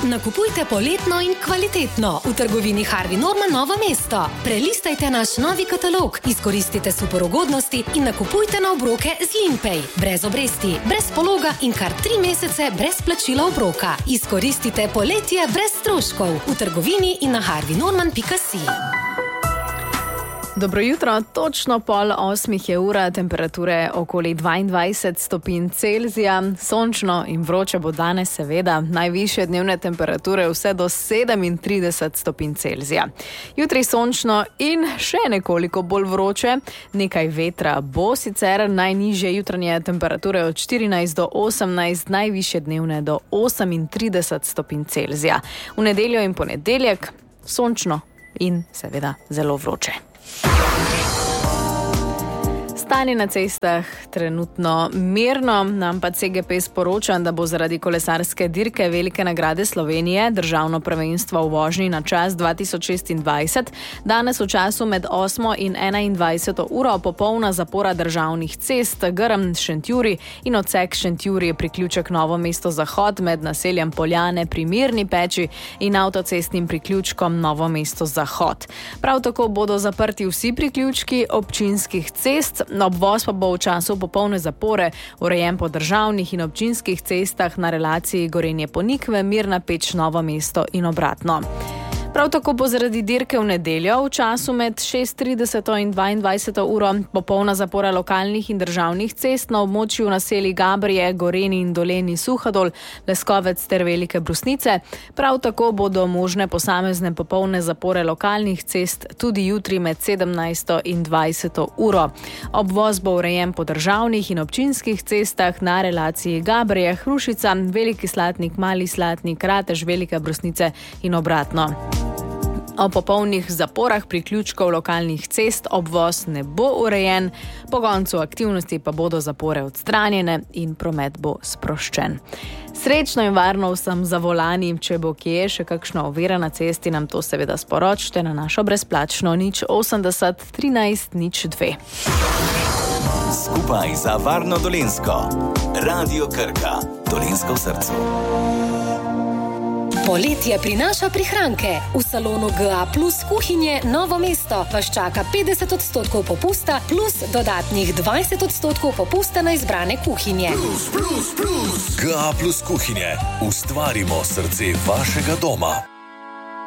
Nakupujte poletno in kvalitetno v trgovini Harvey Norman Novo mesto. Prelistajte naš novi katalog, izkoristite super ugodnosti in nakupujte na obroke z Limpay. Brez obresti, brez pologa in kar 3 mesece brez plačila obroka. Izkoristite poletje brez stroškov v trgovini in na harveynorman.si. Dobro jutro, točno 7:30 je ura, temperature okoli 22 stopinj Celzija, sončno in vroče bo danes seveda, najvišje dnevne temperature vse do 37 stopinj Celzija. Jutri sončno in še nekoliko bolj vroče, nekaj vetra bo sicer, najnižje jutranje temperature od 14 do 18, najvišje dnevne do 38 stopinj Celzija. V nedeljo in ponedeljek sončno in seveda zelo vroče. Stanje na cestah trenutno mirno, nam pa CGP sporoča, da bo zaradi kolesarske dirke Velike nagrade Slovenije državno prvenstvo v vožnji na čas 2026 danes v času med 8 in 21 uro popolna zapora državnih cest Grm-Šentjuri in odsek Šentjuri priključek Novo mesto Zahod med naseljem Poljane pri Mirni Peči in avtocestnim priključkom Novo mesto Zahod. Prav tako bodo zaprti vsi priključki občinskih cest. Obvoz pa bo v času popolne zapore urejen po državnih in občinskih cestah na relaciji Gorenje-Ponikve, Mirna Peč, Novo mesto in obratno. Prav tako bo zaradi dirke v nedeljo v času med 6:30 in 22 uro popolna zapora lokalnih in državnih cest na območju naselij Gabrije, Goreni in Doleni Suhadol, Leskovec ter Velike Brusnice. Prav tako bodo možne posamezne popolne zapore lokalnih cest tudi jutri med 17 in 20 uro. Obvoz bo urejen po državnih in občinskih cestah na relaciji Gabrije, Hrušica, Veliki Slatnik, Mali Slatnik, Ratež, Velike Brusnice in obratno. O popolnih zaporah priključkov lokalnih cest obvoz ne bo urejen, po koncu aktivnosti pa bodo zapore odstranjene in promet bo sproščen. Srečno in varno vsem za volani, če bo kje še kakšna ovira na cesti, nam to seveda sporočite na našo brezplačno 080 13 02. Skupaj za varno Dolenjsko. Radio Krka, Dolenjsko v srcu. Poletje prinaša prihranke. V salonu GA Plus kuhinje Novo mesto vas čaka 50% popusta plus dodatnih 20% popusta na izbrane kuhinje. GA Plus kuhinje. Ustvarimo srce vašega doma.